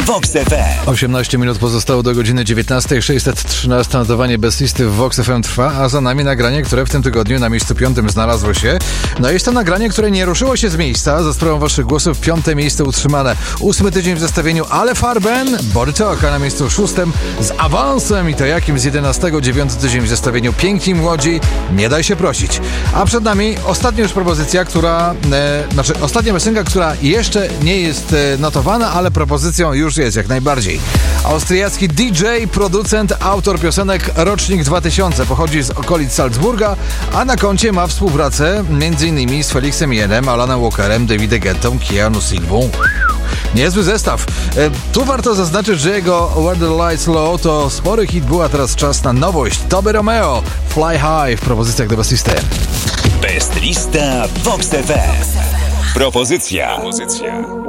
Vox FM. 18 minut pozostało do godziny 19. 613 notowanie bez listy w Vox FM trwa, a za nami nagranie, które w tym tygodniu na miejscu 5 znalazło się. No jest to nagranie, które nie ruszyło się z miejsca. Za sprawą waszych głosów 5. miejsce utrzymane. 8 tydzień w zestawieniu Ale Farben, Body Talk, a na miejscu 6 z awansem i to jakim z 11. 9 tydzień w zestawieniu Piękni Młodzi, Nie daj się prosić. A przed nami ostatnia już propozycja, ostatnia piosenka, która jeszcze nie jest notowana, ale propozycją już jest jak najbardziej. Austriacki DJ, producent, autor piosenek, rocznik 2000, pochodzi z okolic Salzburga, a na koncie ma współpracę m.in. z Felixem Jenem, Alanem Walkerem, Davidem Guettą, Keanu Silvą. Niezły zestaw. Tu warto zaznaczyć, że jego Where the Lights Low to spory hit, była teraz czas na nowość. Toby Romeo, Fly High w propozycjach do Best Listy. Best Lista Vox FM. Propozycja.